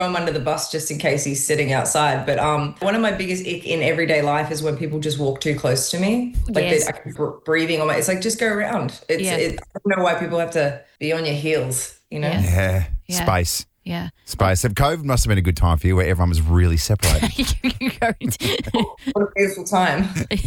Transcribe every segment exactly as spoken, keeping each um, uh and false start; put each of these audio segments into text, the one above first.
him under the bus just in case he's sitting outside. But um, one of my biggest ick in everyday life is when people just walk too close to me. Like Yes. I keep breathing on my, it's like, just go around. It's, Yeah. it, I don't know why people have to be on your heels, you know? Yeah. Yeah, Yeah. space. Yeah. Space. And COVID must have been a good time for you where everyone was really separated. What a beautiful time.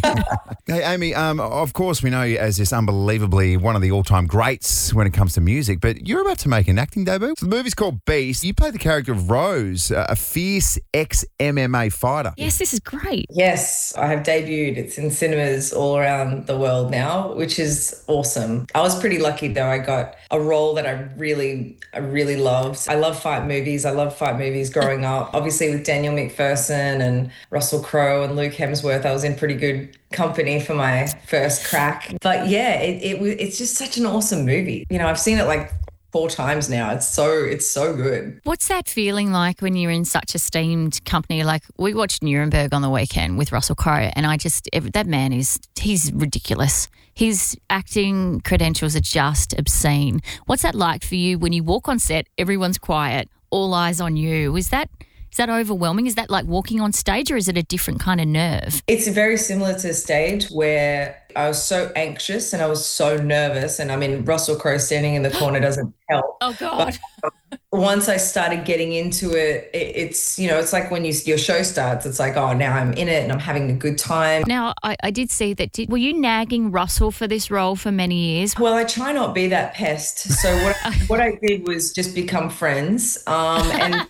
Hey, Amy, um, of course we know you as this unbelievably one of the all-time greats when it comes to music, but you're about to make an acting debut. So the movie's called Beast. You play the character of Rose, a fierce ex-M M A fighter. Yes, this is great. Yes, I have debuted. It's in cinemas all around the world now, which is awesome. I was pretty lucky though. I got a role that I really, I really loved. I love fight movies. I love fight movies growing up. Obviously with Daniel McPherson and Russell Crowe and Luke Hemsworth, I was in pretty good company for my first crack. But yeah, it, it was- it's just such an awesome movie. You know, I've seen it like four times now. It's so, it's so good. What's that feeling like when you're in such esteemed company? Like we watched Nuremberg on the weekend with Russell Crowe, and I just, that man is, he's ridiculous. His acting credentials are just obscene. What's that like for you when you walk on set, everyone's quiet, all eyes on you? Is that Is that overwhelming? Is that like walking on stage, or is it a different kind of nerve? It's very similar to stage where I was so anxious and I was so nervous. And I mean, Russell Crowe standing in the corner doesn't help. Oh, God. But once I started getting into it, it, it's, you know, it's like when you, your show starts, it's like, oh, now I'm in it and I'm having a good time. Now, I, I did see that. Did, were you nagging Russell for this role for many years? Well, I try not be that pest. So what I, what I did was just become friends. Um, and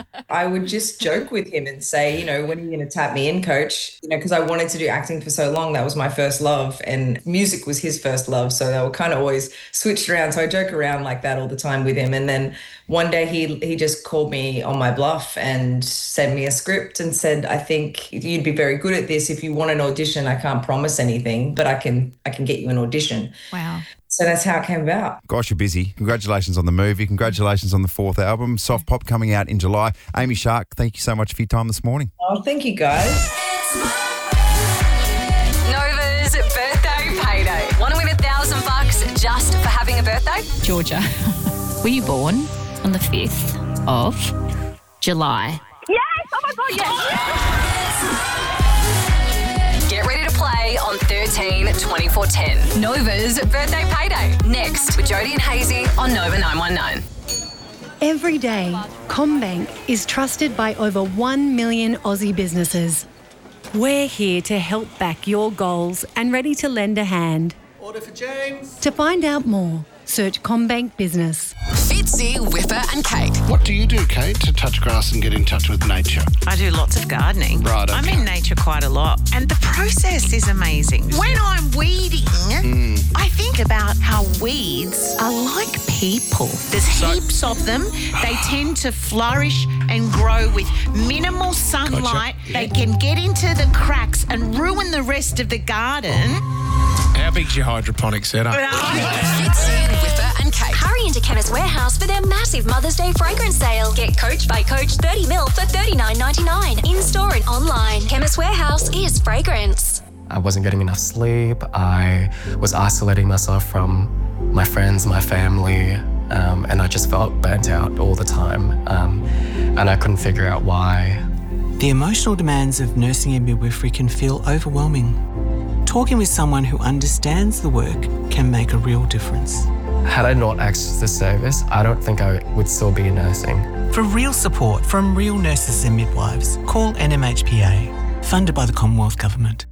I would just joke with him and say, you know, when are you going to tap me in, coach? You know, because I wanted to do acting for so long. That was my first love, and music was his first love. So they were kind of always switched around. So I joke around like that all the time with him. And then one day he he just called me on my bluff and sent me a script and said, I think you'd be very good at this. If you want an audition, I can't promise anything, but I can I can get you an audition. Wow. So that's how it came about. Gosh, you're busy. Congratulations on the movie. Congratulations on the fourth album, Soft Pop, coming out in July. Amy Shark, thank you so much for your time this morning. Oh, thank you, guys. Nova's birthday payday. Want to win a thousand bucks just for having a birthday? Georgia, were you born on the fifth of July? Yes! Oh my God, yes! Get ready to play on thirteen twenty-four ten. Nova's birthday payday. Next with Jody and Hazy on Nova nine one nine. Every day, CommBank is trusted by over one million Aussie businesses. We're here to help back your goals and ready to lend a hand. Order for James. To find out more, search CommBank Business. Fitzy, Whipper and Kate. What do you do, Kate, to touch grass and get in touch with nature? I do lots of gardening. Right, okay. I'm in nature quite a lot. And the process is amazing. When I'm weeding, Mm. I think about how weeds are like people. There's heaps of them. They tend to flourish and grow with minimal sunlight. They can get into the cracks and ruin the rest of the garden. How big's your hydroponic setup? Fitzy, Whipper and Kate. Hurry into Chemist Warehouse for their massive Mother's Day fragrance sale. Get Coach by Coach thirty mil for thirty-nine ninety-nine. In-store and online. Chemist Warehouse is fragrance. I wasn't getting enough sleep. I was isolating myself from my friends, my family, um, and I just felt burnt out all the time. Um, and I couldn't figure out why. The emotional demands of nursing and midwifery can feel overwhelming. Talking with someone who understands the work can make a real difference. Had I not accessed the service, I don't think I would still be nursing. For real support from real nurses and midwives, call N M H P A, funded by the Commonwealth Government.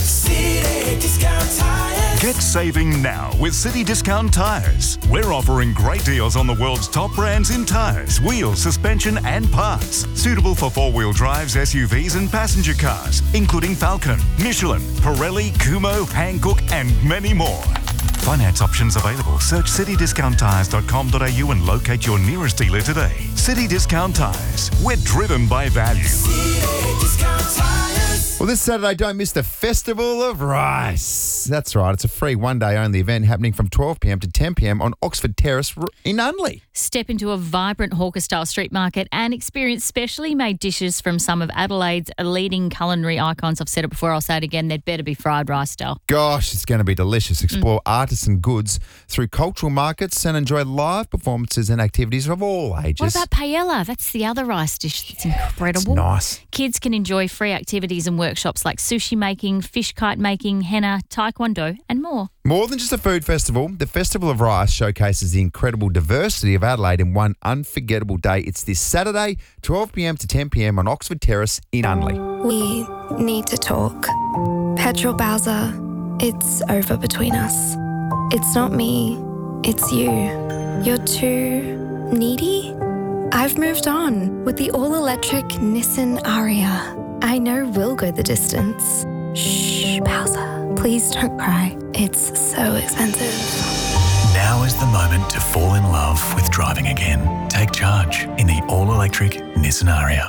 City Discount Tires. Get saving now with City Discount Tires. We're offering great deals on the world's top brands in tires, wheels, suspension and parts. Suitable for four-wheel drives, S U Vs and passenger cars, including Falcon, Michelin, Pirelli, Kumho, Hankook and many more. Finance options available. Search city discount tires dot com dot a u and locate your nearest dealer today. City Discount Tires. We're driven by value. City Discount Tires. Well, this Saturday, don't miss the Festival of Rice. That's right. It's a free one-day-only event happening from twelve p m to ten p m on Oxford Terrace in Unley. Step into a vibrant hawker-style street market and experience specially made dishes from some of Adelaide's leading culinary icons. I've said it before, I'll say it again. They'd better be fried rice style. Gosh, it's going to be delicious. Explore mm. artisan goods through cultural markets and enjoy live performances and activities of all ages. What about paella? That's the other rice dish that's incredible. It's nice. Kids can enjoy free activities and workshops like sushi making, fish kite making, henna, taekwondo and more. More than just a food festival, the Festival of Rice showcases the incredible diversity of Adelaide in one unforgettable day. It's this Saturday, twelve p m to ten p m on Oxford Terrace in Unley. We need to talk. Petrol Bowser, it's over between us. It's not me, it's you. You're too needy? I've moved on with the all-electric Nissan Ariya. I know we'll go the distance. Shh, Bowser, please don't cry. It's so expensive. Now is the moment to fall in love with driving again. Take charge in the all-electric Nissan Ariya.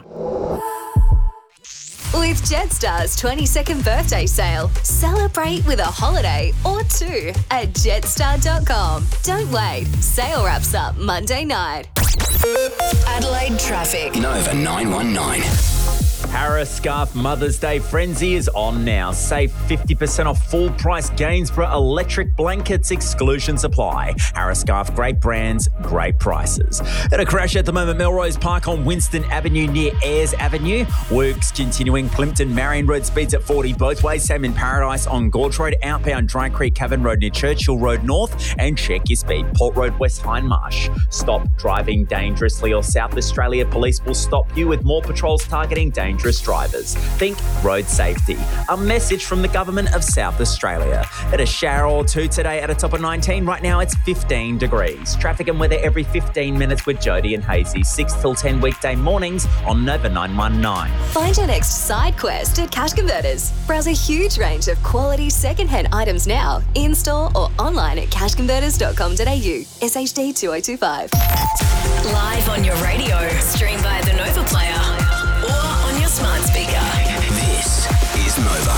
With Jetstar's twenty-second birthday sale, celebrate with a holiday or two at jetstar dot com. Don't wait, sale wraps up Monday night. Adelaide traffic. Nova nine one nine. Harris Scarf Mother's Day Frenzy is on now. Save fifty percent off full price Gainsborough electric blankets. Exclusions apply. Harris Scarf, great brands, great prices. At a crash at the moment, Melrose Park on Winston Avenue near Ayers Avenue. Works continuing. Plimpton Marion Road speeds at forty both ways. Same in Paradise on Gorge Road. Outbound Dry Creek Cavern Road near Churchill Road North. And check your speed. Port Road West Hindmarsh. Stop driving dangerously or South Australia Police will stop you with more patrols targeting dangerous drivers. Think road safety. A message from the Government of South Australia. At a shower or two today at a top of nineteen. Right now it's fifteen degrees. Traffic and weather every fifteen minutes with Jody and Hazy. six till ten weekday mornings on Nova nine one nine. Find your next side quest at Cash Converters. Browse a huge range of quality second-hand items now, in-store or online at cash converters dot com dot a u. S H D two oh two five. Live on your radio. Stream via the Nova Player or on your smart speaker. This is Nova.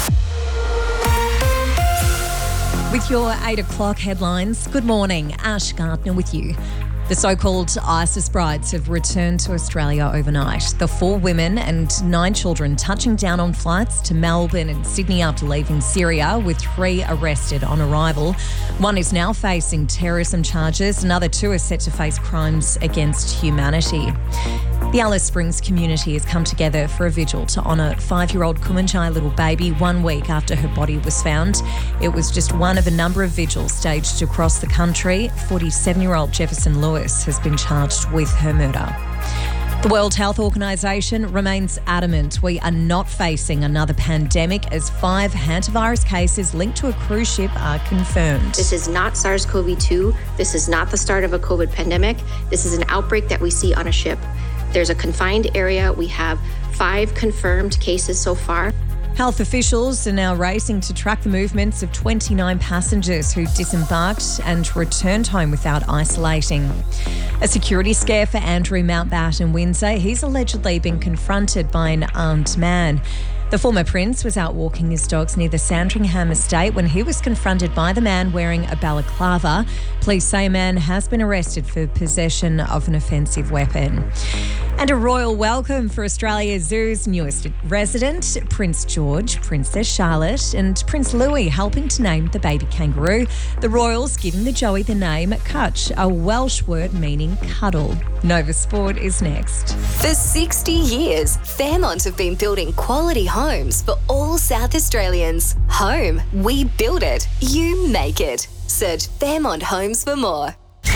With your eight o'clock headlines, good morning. Ash Gardner with you. The so-called ISIS brides have returned to Australia overnight. The four women and nine children touching down on flights to Melbourne and Sydney after leaving Syria, with three arrested on arrival. One is now facing terrorism charges. Another two are set to face crimes against humanity. The Alice Springs community has come together for a vigil to honour five-year-old Kumanjai little baby one week after her body was found. It was just one of a number of vigils staged across the country. forty-seven-year-old Jefferson Lewis has been charged with her murder. The World Health Organisation remains adamant we are not facing another pandemic as five hantavirus cases linked to a cruise ship are confirmed. This is not SARS C o V two. This is not the start of a COVID pandemic. This is an outbreak that we see on a ship. There's a confined area. We have five confirmed cases so far. Health officials are now racing to track the movements of twenty-nine passengers who disembarked and returned home without isolating. A security scare for Andrew Mountbatten Windsor. He's allegedly been confronted by an armed man. The former prince was out walking his dogs near the Sandringham estate when he was confronted by the man wearing a balaclava. Police say a man has been arrested for possession of an offensive weapon. And a royal welcome for Australia's Zoo's newest resident, Prince George, Princess Charlotte and Prince Louis helping to name the baby kangaroo. The royals giving the joey the name Cutch, a Welsh word meaning cuddle. Nova Sport is next. For sixty years, Fairmont have been building quality homes for all South Australians. Home, we build it, you make it. Search Fairmont Homes for more.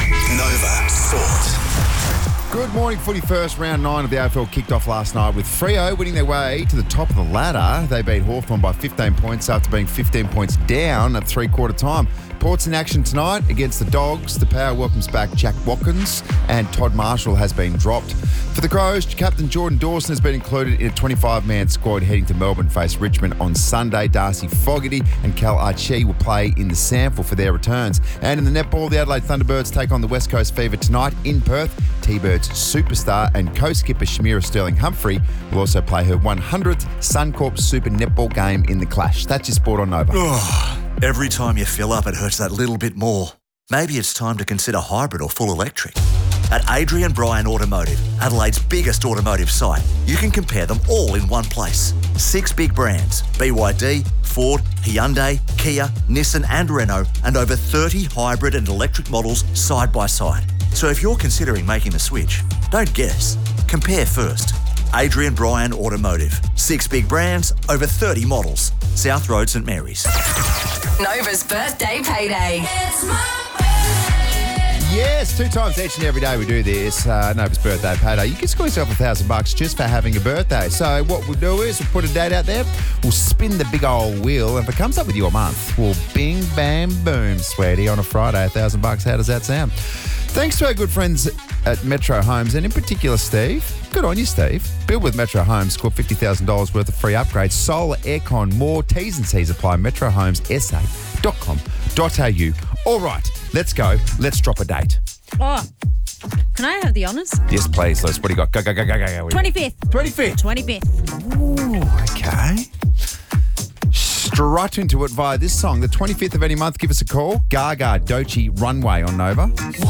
Nova Sport. Good morning, footy. First round nine of the A F L kicked off last night with Freo winning their way to the top of the ladder. They beat Hawthorn by fifteen points after being fifteen points down at three-quarter time. Port's in action tonight against the Dogs. The Power welcomes back Jack Watkins and Todd Marshall has been dropped. For the Crows, Captain Jordan Dawson has been included in a twenty-five man squad heading to Melbourne to face Richmond on Sunday. Darcy Fogarty and Cal Archie will play in the sample for their returns. And in the netball, the Adelaide Thunderbirds take on the West Coast Fever tonight in Perth. T-Birds Emirates superstar and co-skipper Shamira Sterling-Humphrey will also play her one hundredth Suncorp Super Netball game in the Clash. That's your sport on Nova. Oh, every time you fill up, it hurts that little bit more. Maybe it's time to consider hybrid or full electric. At Adrian Bryan Automotive, Adelaide's biggest automotive site, you can compare them all in one place. Six big brands, B Y D, Ford, Hyundai, Kia, Nissan and Renault, and over thirty hybrid and electric models side by side. So if you're considering making the switch, don't guess. Compare first. Adrian Bryan Automotive. Six big brands, over thirty models. South Road, St Mary's. Nova's birthday payday. Yes, two times each and every day we do this. Uh, Nova's birthday payday. You can score yourself a thousand bucks just for having a birthday. So what we'll do is we'll put a date out there. We'll spin the big old wheel. And if it comes up with your month, we'll bing, bam, boom, sweaty, on a Friday, a thousand bucks. How does that sound? Thanks to our good friends at Metro Homes, and in particular, Steve. Good on you, Steve. Build with Metro Homes. Score fifty thousand dollars worth of free upgrades. Solar, aircon, more. T's and C's apply. metro homes s a dot com dot a u. All right, let's go. Let's drop a date. Oh, can I have the honours? Yes, please, Liz. What do you got? Go, go, go, go, go. go. twenty-fifth. twenty-fifth. twenty-fifth. Ooh, okay. Strut into it via this song. The twenty-fifth of any month, give us a call. Gaga, Doechii, Runway on Nova.